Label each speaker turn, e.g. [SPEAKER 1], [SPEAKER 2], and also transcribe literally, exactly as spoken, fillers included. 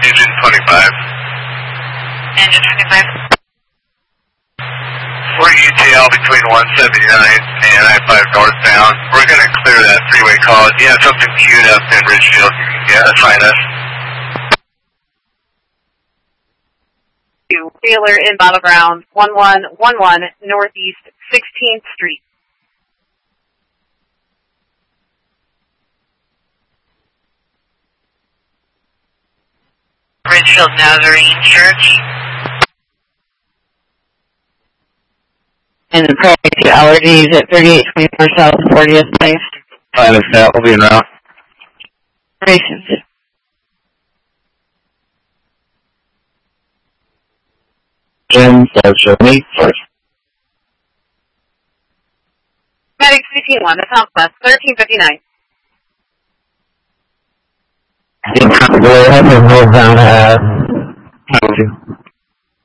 [SPEAKER 1] Engine twenty-five.
[SPEAKER 2] Engine twenty-five.
[SPEAKER 1] We're E T L between one seventy-nine and I five northbound. We're going to clear that three-way call. If you have something queued up in Ridgefield, yeah, assign us.
[SPEAKER 2] Wheeler in Battleground, one one one one Northeast sixteenth Street.
[SPEAKER 3] Ridgefield Nazarene Church.
[SPEAKER 4] And the price to allergies at thirty-eight twenty-four South fortieth Place.
[SPEAKER 5] Fine, if that will be en route.
[SPEAKER 4] Operations.
[SPEAKER 5] Jim, five seventy, first.
[SPEAKER 2] Medic C T one, the Southwest, thirteen fifty-nine.
[SPEAKER 5] Go ahead and move down, uh,